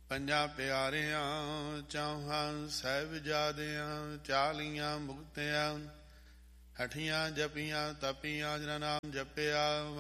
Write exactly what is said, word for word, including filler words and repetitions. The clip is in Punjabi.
ਪੰਜਾਂ ਪਿਆਰਿਆਂ ਚੌਹਾਂ ਸਾਹਿਬਜ਼ਾਦਿਆਂ ਚਾਲੀਆਂ ਮੁਕਤਿਆਂ ਹਠੀਆਂ ਜਪੀਆਂ ਤਪੀਆਂ ਜਿਨ੍ਹਾਂ ਨਾਮ ਜਪਿਆ